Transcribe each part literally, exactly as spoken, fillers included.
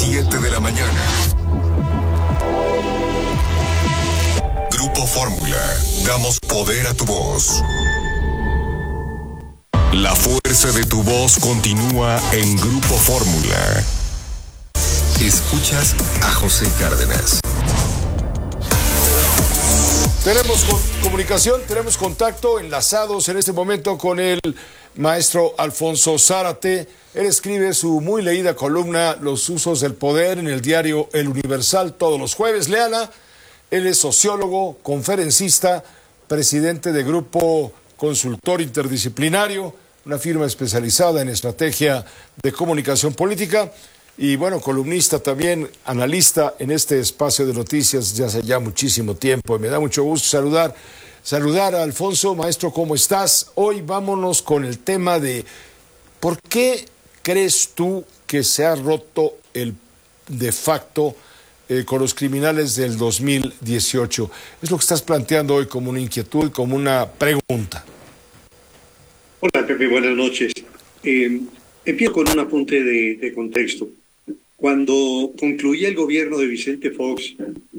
siete de la mañana. Grupo Fórmula. Damos poder a tu voz. La fuerza de tu voz continúa en Grupo Fórmula. Escuchas a José Cárdenas. Tenemos comunicación, tenemos contacto, enlazados en este momento con el maestro Alfonso Zárate. Él escribe su muy leída columna Los usos del poder en el diario El Universal todos los jueves. Léala. Él es sociólogo, conferencista, presidente de Grupo Consultor Interdisciplinario, una firma especializada en estrategia de comunicación política. Y bueno, columnista también, analista en este espacio de noticias ya hace ya muchísimo tiempo. Y me da mucho gusto saludar, saludar a Alfonso. Maestro, ¿cómo estás? Hoy vámonos con el tema de ¿por qué crees tú que se ha roto el de facto eh, con los criminales del dos mil dieciocho? Es lo que estás planteando hoy como una inquietud, como una pregunta. Hola, Pepe, buenas noches. Eh, empiezo con un apunte de, de contexto. Cuando concluía el gobierno de Vicente Fox,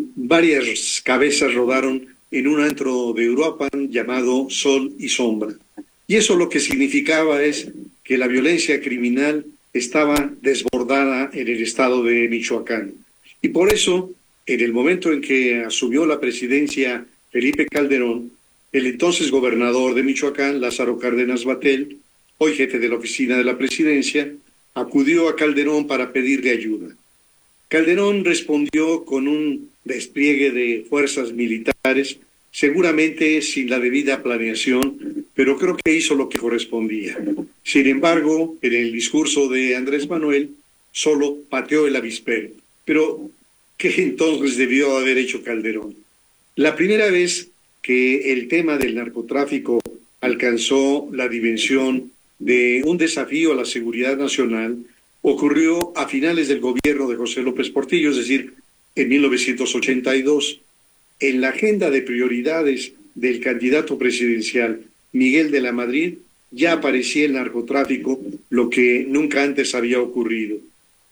varias cabezas rodaron en un antro de Uruapan llamado Sol y Sombra. Y eso lo que significaba es que la violencia criminal estaba desbordada en el estado de Michoacán. Y por eso, en el momento en que asumió la presidencia Felipe Calderón, el entonces gobernador de Michoacán, Lázaro Cárdenas Batel, hoy jefe de la oficina de la presidencia, acudió a Calderón para pedirle ayuda. Calderón respondió con un despliegue de fuerzas militares, seguramente sin la debida planeación, pero creo que hizo lo que correspondía. Sin embargo, en el discurso de Andrés Manuel, solo pateó el avispero. Pero, ¿qué entonces debió haber hecho Calderón? La primera vez que el tema del narcotráfico alcanzó la dimensión de un desafío a la seguridad nacional ocurrió a finales del gobierno de José López Portillo, es decir, en mil novecientos ochenta y dos. En la agenda de prioridades del candidato presidencial Miguel de la Madrid ya aparecía el narcotráfico, lo que nunca antes había ocurrido.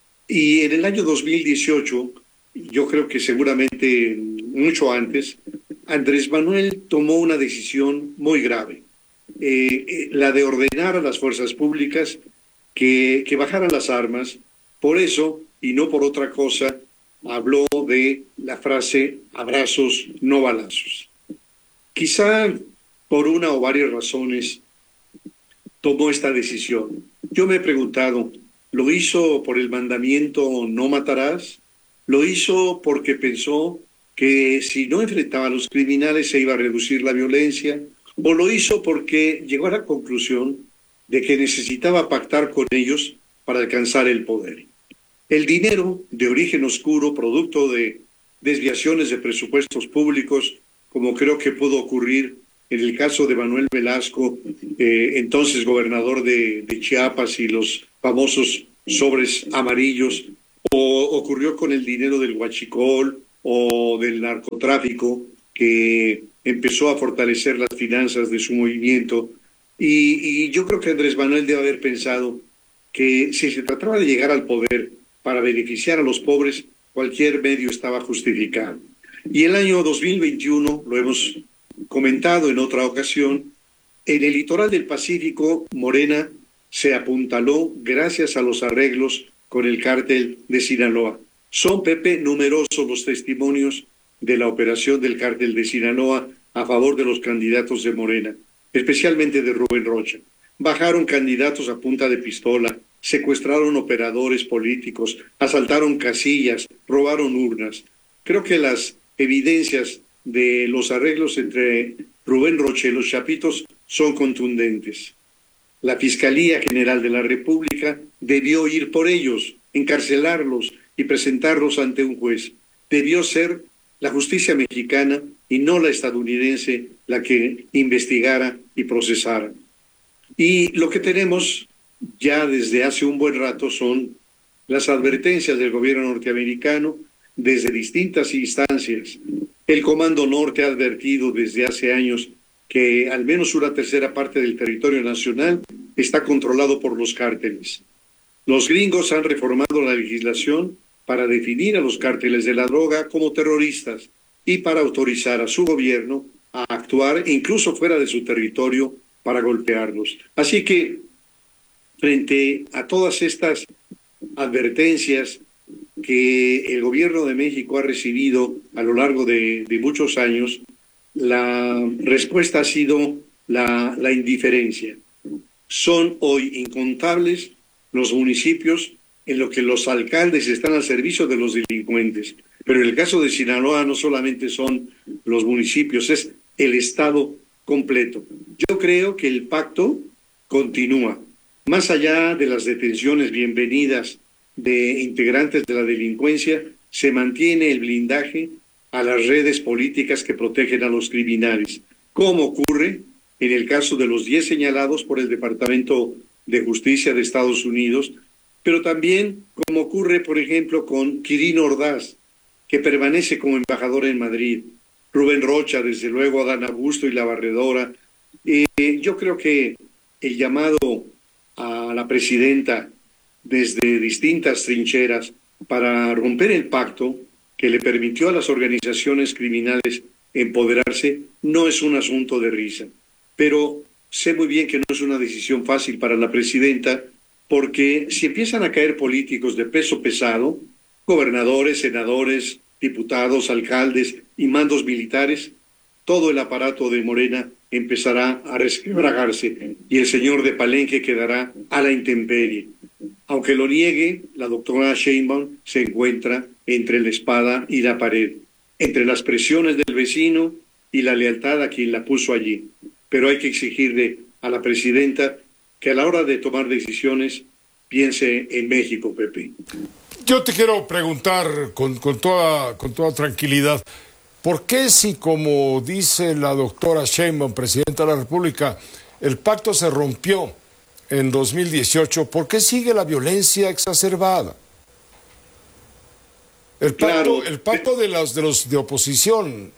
Y en el año dos mil dieciocho, yo creo que seguramente mucho antes, Andrés Manuel tomó una decisión muy grave. Eh, eh, la de ordenar a las fuerzas públicas que, que bajaran las armas. Por eso, y no por otra cosa, habló de la frase abrazos, no balazos. Quizá por una o varias razones tomó esta decisión. Yo me he preguntado, ¿lo hizo por el mandamiento no matarás? ¿Lo hizo porque pensó que si no enfrentaba a los criminales se iba a reducir la violencia? ¿O lo hizo porque llegó a la conclusión de que necesitaba pactar con ellos para alcanzar el poder? El dinero de origen oscuro, producto de desviaciones de presupuestos públicos, como creo que pudo ocurrir en el caso de Manuel Velasco, eh, entonces gobernador de, de Chiapas, y los famosos sobres amarillos, o ocurrió con el dinero del huachicol o del narcotráfico, que empezó a fortalecer las finanzas de su movimiento. Y, y yo creo que Andrés Manuel debe haber pensado que si se trataba de llegar al poder para beneficiar a los pobres, cualquier medio estaba justificado. Y el año dos mil veintiuno, lo hemos comentado en otra ocasión, en el litoral del Pacífico, Morena se apuntaló gracias a los arreglos con el cártel de Sinaloa. Son, Pepe, numerosos los testimonios de la operación del cártel de Sinaloa a favor de los candidatos de Morena, especialmente de Rubén Rocha. Bajaron candidatos a punta de pistola, secuestraron operadores políticos, asaltaron casillas, robaron urnas. Creo que las evidencias de los arreglos entre Rubén Rocha y los Chapitos son contundentes. La Fiscalía General de la República debió ir por ellos, encarcelarlos y presentarlos ante un juez. Debió ser la justicia mexicana y no la estadounidense la que investigara y procesara. Y lo que tenemos ya desde hace un buen rato son las advertencias del gobierno norteamericano desde distintas instancias. El Comando Norte ha advertido desde hace años que al menos una tercera parte del territorio nacional está controlado por los cárteles. Los gringos han reformado la legislación para definir a los cárteles de la droga como terroristas y para autorizar a su gobierno a actuar incluso fuera de su territorio para golpearlos. Así que, frente a todas estas advertencias que el gobierno de México ha recibido a lo largo de, de muchos años, la respuesta ha sido la, la indiferencia. Son hoy incontables los municipios en los que los alcaldes están al servicio de los delincuentes. Pero en el caso de Sinaloa no solamente son los municipios, es el Estado completo. Yo creo que el pacto continúa. Más allá de las detenciones bienvenidas de integrantes de la delincuencia, se mantiene el blindaje a las redes políticas que protegen a los criminales, como ocurre en el caso de los diez señalados por el Departamento de Justicia de Estados Unidos, pero también como ocurre, por ejemplo, con Quirino Ordaz, que permanece como embajador en Madrid, Rubén Rocha, desde luego, Adán Augusto y la Barredora. Eh, yo creo que el llamado a la presidenta desde distintas trincheras para romper el pacto que le permitió a las organizaciones criminales empoderarse no es un asunto de risa. Pero sé muy bien que no es una decisión fácil para la presidenta, porque si empiezan a caer políticos de peso pesado, gobernadores, senadores, diputados, alcaldes y mandos militares, todo el aparato de Morena empezará a resquebrajarse y el señor de Palenque quedará a la intemperie. Aunque lo niegue, la doctora Sheinbaum se encuentra entre la espada y la pared, entre las presiones del vecino y la lealtad a quien la puso allí. Pero hay que exigirle a la presidenta que a la hora de tomar decisiones piense en México, Pepe. Yo te quiero preguntar con, con, toda, con toda tranquilidad, ¿por qué si, como dice la doctora Sheinbaum, presidenta de la República, el pacto se rompió en dos mil dieciocho, ¿por qué sigue la violencia exacerbada? El pacto, Claro. el pacto de los de los de oposición.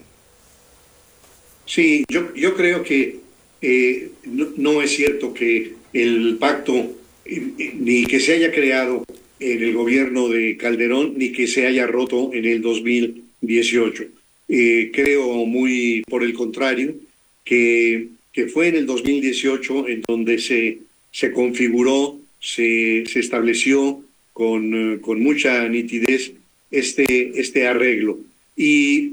Sí, yo, yo creo que eh, no, no es cierto que el pacto eh, eh, ni que se haya creado en el gobierno de Calderón ni que se haya roto en el dos mil dieciocho. Eh, creo muy por el contrario que, que fue en el dos mil dieciocho en donde se, se configuró, se, se estableció con, uh, con mucha nitidez este, este arreglo. Y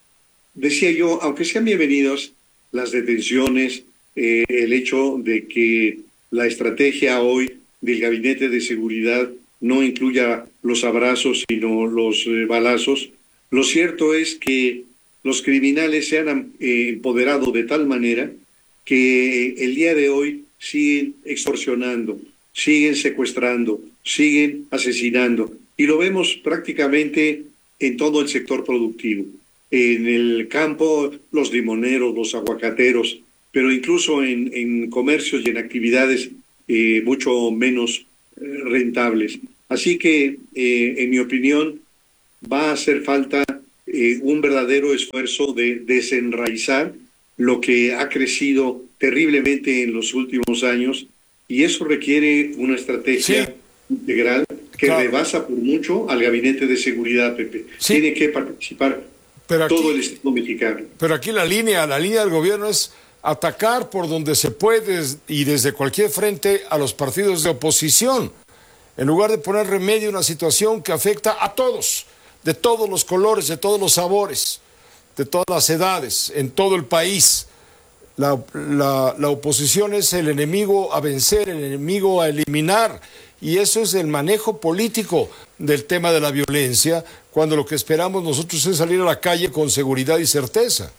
decía yo, aunque sean bienvenidos las detenciones, eh, el hecho de que la estrategia hoy del Gabinete de Seguridad no incluya los abrazos sino los eh, balazos, lo cierto es que los criminales se han eh, empoderado de tal manera que el día de hoy siguen extorsionando, siguen secuestrando, siguen asesinando, y lo vemos prácticamente en todo el sector productivo. En el campo, los limoneros, los aguacateros, pero incluso en, en comercios y en actividades eh, mucho menos eh, rentables. Así que, eh, en mi opinión, va a hacer falta eh, un verdadero esfuerzo de desenraizar lo que ha crecido terriblemente en los últimos años, y eso requiere una estrategia sí. integral que claro. rebasa por mucho al Gabinete de Seguridad, Pepe. Sí. Tiene que participar pero aquí, todo el Estado mexicano. Pero aquí la línea, la línea del gobierno es atacar por donde se puede y desde cualquier frente a los partidos de oposición, en lugar de poner remedio a una situación que afecta a todos, de todos los colores, de todos los sabores, de todas las edades, en todo el país. La, la, la oposición es el enemigo a vencer, el enemigo a eliminar, y eso es el manejo político del tema de la violencia, cuando lo que esperamos nosotros es salir a la calle con seguridad y certeza.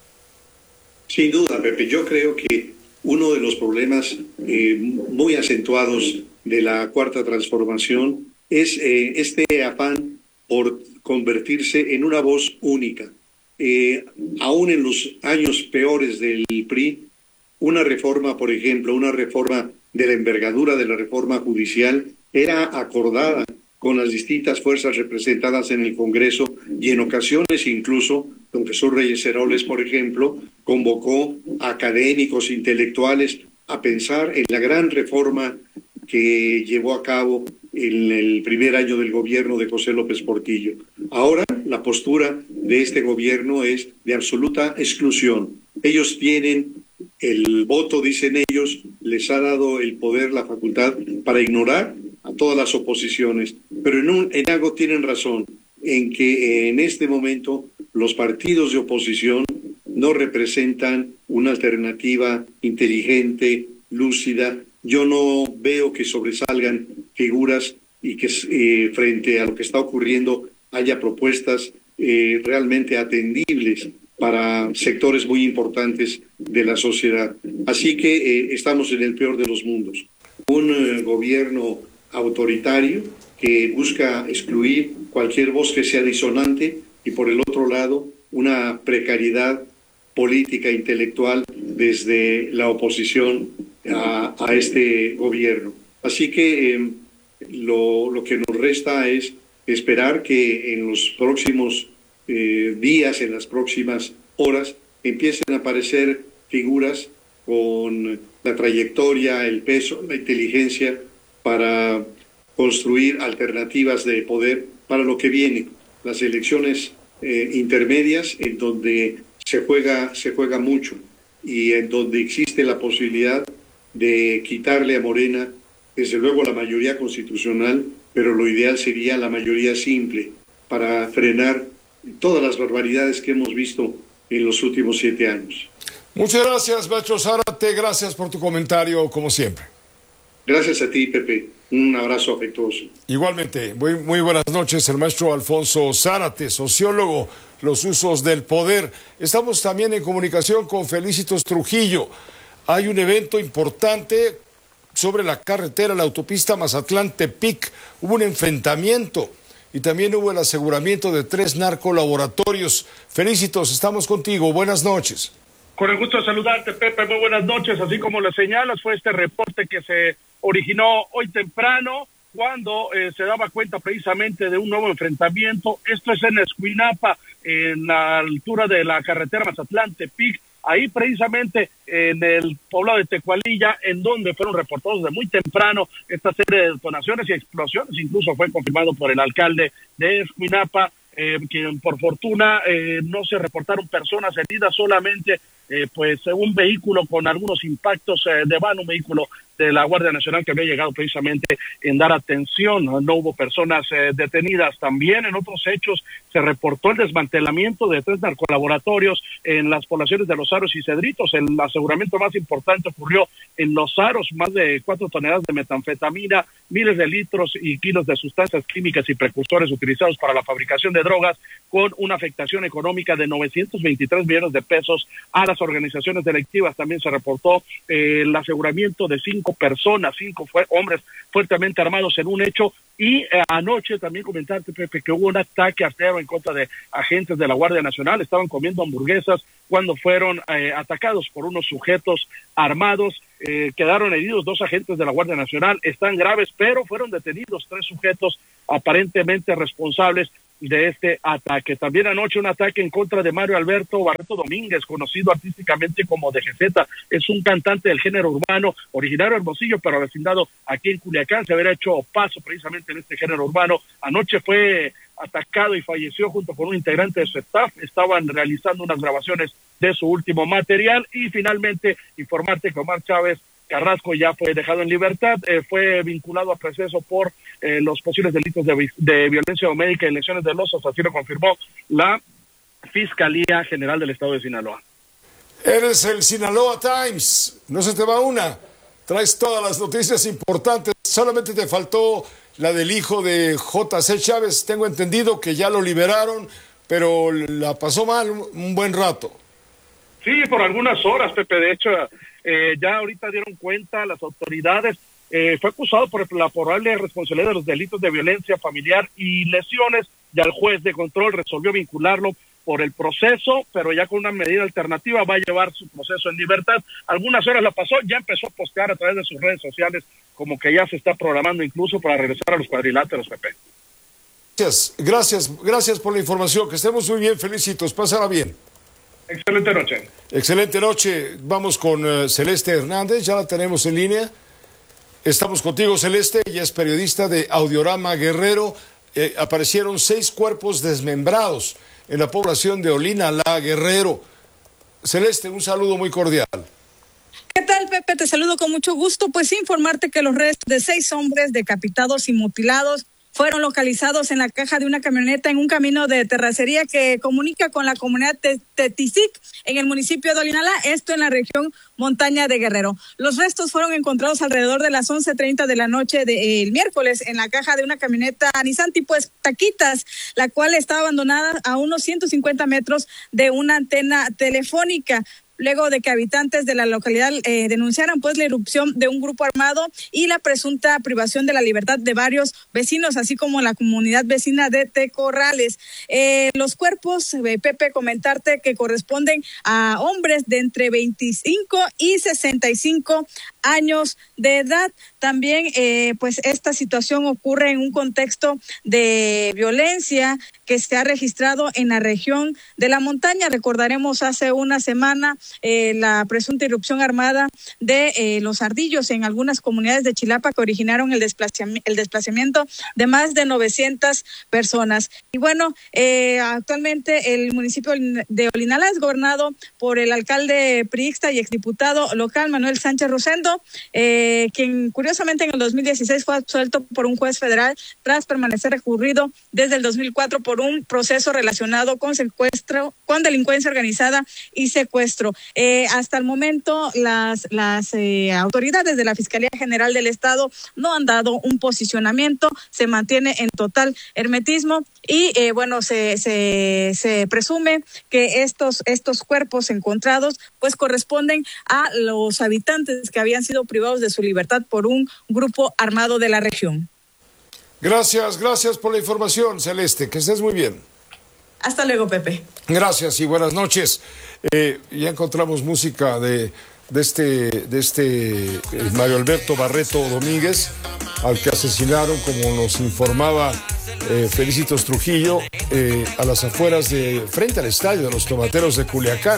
Sin duda, Pepe, yo creo que uno de los problemas eh, muy acentuados de la Cuarta Transformación es eh, este afán por convertirse en una voz única. Eh, aún en los años peores del P R I, una reforma, por ejemplo, una reforma de la envergadura de la reforma judicial era acordada con las distintas fuerzas representadas en el Congreso, y en ocasiones incluso don Jesús Reyes Heroles, por ejemplo, convocó a académicos, intelectuales a pensar en la gran reforma que llevó a cabo en el primer año del gobierno de José López Portillo. Ahora la postura de este gobierno es de absoluta exclusión. Ellos tienen el voto, dicen ellos, les ha dado el poder, la facultad para ignorar a todas las oposiciones, pero en, un, en algo tienen razón, en que en este momento los partidos de oposición no representan una alternativa inteligente, lúcida. Yo no veo que sobresalgan figuras y que eh, frente a lo que está ocurriendo haya propuestas eh, realmente atendibles para sectores muy importantes de la sociedad. Así que eh, estamos en el peor de los mundos. Un eh, gobierno autoritario que busca excluir cualquier voz que sea disonante y por el otro lado una precariedad política e intelectual desde la oposición a, a este gobierno. Así que eh, lo, lo que nos resta es esperar que en los próximos eh, días, en las próximas horas, empiecen a aparecer figuras con la trayectoria, el peso, la inteligencia para construir alternativas de poder para lo que viene, las elecciones eh, intermedias en donde se juega, se juega mucho y en donde existe la posibilidad de quitarle a Morena, desde luego, la mayoría constitucional, pero lo ideal sería la mayoría simple para frenar todas las barbaridades que hemos visto en los últimos siete años. Muchas gracias, maestro Zárate, gracias por tu comentario, como siempre. Gracias a ti, Pepe. Un abrazo afectuoso. Igualmente, muy, muy buenas noches, el maestro Alfonso Zárate, sociólogo, los usos del poder. Estamos también en comunicación con Felicitos Trujillo. Hay un evento importante sobre la carretera, la autopista Mazatlán-Tepic. Hubo un enfrentamiento y también hubo el aseguramiento de tres narcolaboratorios. Felicitos, estamos contigo. Buenas noches. Con el gusto de saludarte, Pepe. Muy buenas noches. Así como lo señalas, fue este reporte que se originó hoy temprano cuando eh, se daba cuenta precisamente de un nuevo enfrentamiento. Esto es en Escuinapa, en la altura de la carretera Mazatlán-Tepic, ahí precisamente en el poblado de Tecualilla, en donde fueron reportados de muy temprano esta serie de detonaciones y explosiones. Incluso fue confirmado por el alcalde de Escuinapa, eh, quien por fortuna eh, no se reportaron personas heridas, solamente eh, pues un vehículo con algunos impactos eh, de vano, un vehículo de la Guardia Nacional que había llegado precisamente en dar atención. No hubo personas eh, detenidas. También en otros hechos se reportó el desmantelamiento de tres narcolaboratorios en las poblaciones de Los Aros y Cedritos. El aseguramiento más importante ocurrió en Los Aros, más de cuatro toneladas de metanfetamina, miles de litros y kilos de sustancias químicas y precursores utilizados para la fabricación de drogas, con una afectación económica de novecientos veintitrés millones de pesos a las organizaciones delictivas. También se reportó eh, el aseguramiento de cinco personas, cinco fue, hombres fuertemente armados en un hecho. Y eh, anoche también comentarte, Pepe, que hubo un ataque artero en contra de agentes de la Guardia Nacional. Estaban comiendo hamburguesas cuando fueron eh, atacados por unos sujetos armados. Eh, quedaron heridos dos agentes de la Guardia Nacional, están graves, pero fueron detenidos tres sujetos aparentemente responsables de este ataque. También anoche un ataque en contra de Mario Alberto Barreto Domínguez, conocido artísticamente como D G Z. Es un cantante del género urbano, originario de Hermosillo, pero vecindado aquí en Culiacán. Se había hecho paso precisamente en este género urbano. Anoche fue atacado y falleció junto con un integrante de su staff. Estaban realizando unas grabaciones de su último material. Y finalmente informarte que Omar Chávez Carrasco ya fue dejado en libertad, eh, fue vinculado a proceso por eh, los posibles delitos de, de violencia doméstica y lesiones dolosos. Así lo confirmó la Fiscalía General del Estado de Sinaloa. Eres el Sinaloa Times, no se te va una, traes todas las noticias importantes, solamente te faltó la del hijo de J C Chávez. Tengo entendido que ya lo liberaron, pero la pasó mal un buen rato. Sí, por algunas horas, Pepe. De hecho, eh, ya ahorita dieron cuenta las autoridades. Eh, fue acusado por la probable responsabilidad de los delitos de violencia familiar y lesiones. Ya el juez de control resolvió vincularlo por el proceso, pero ya con una medida alternativa va a llevar su proceso en libertad. Algunas horas la pasó, ya empezó a postear a través de sus redes sociales como que ya se está programando incluso para regresar a los cuadriláteros, Pepe. Gracias, gracias, gracias por la información. Que estemos muy bien, felicitos, pásala bien. Excelente noche. Excelente noche. Vamos con uh, Celeste Hernández, ya la tenemos en línea. Estamos contigo, Celeste, ella es periodista de Audiorama Guerrero. Eh, aparecieron seis cuerpos desmembrados en la población de Olinalá, Guerrero. Celeste, un saludo muy cordial. ¿Qué tal, Pepe? Te saludo con mucho gusto. Pues informarte que los restos de seis hombres decapitados y mutilados fueron localizados en la caja de una camioneta en un camino de terracería que comunica con la comunidad de Tetisic en el municipio de Olinalá, esto en la región montaña de Guerrero. Los restos fueron encontrados alrededor de las once treinta de la noche del eh, miércoles en la caja de una camioneta Nissan tipo Taquitas, la cual estaba abandonada a unos ciento cincuenta metros de una antena telefónica, luego de que habitantes de la localidad eh, denunciaran pues la irrupción de un grupo armado y la presunta privación de la libertad de varios vecinos, así como la comunidad vecina de Tecorrales. Eh, los cuerpos, eh, Pepe, comentarte que corresponden a hombres de entre veinticinco y sesenta y cinco años de edad. También eh, pues esta situación ocurre en un contexto de violencia que se ha registrado en la región de la montaña. Recordaremos hace una semana eh, la presunta irrupción armada de eh, los ardillos en algunas comunidades de Chilapa que originaron el desplazamiento, el desplazamiento de más de novecientas personas. Y bueno, eh, actualmente el municipio de Olinalá es gobernado por el alcalde priista y exdiputado local Manuel Sánchez Rosendo, eh, quien curiosamente en el dos mil dieciséis fue absuelto por un juez federal tras permanecer recurrido desde el dos mil cuatro por un proceso relacionado con secuestro, con delincuencia organizada y secuestro. Eh, hasta el momento las, las eh, autoridades de la Fiscalía General del Estado no han dado un posicionamiento, se mantiene en total hermetismo y eh, bueno, se, se, se presume que estos, estos cuerpos encontrados pues corresponden a los habitantes que habían sido privados de su libertad por un grupo armado de la región. Gracias, gracias por la información, Celeste, que estés muy bien. Hasta luego, Pepe. Gracias y buenas noches. Eh, ya encontramos música de, de este, de este eh, Mario Alberto Barreto Domínguez, al que asesinaron, como nos informaba eh, Felicitos Trujillo, eh, a las afueras de, frente al estadio de los Tomateros de Culiacán.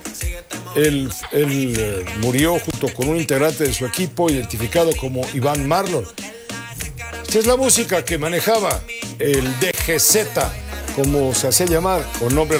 Él, él eh, murió junto con un integrante de su equipo identificado como Iván Marlon. Esta es la música que manejaba el D G Z, como se hacía llamar, con nombre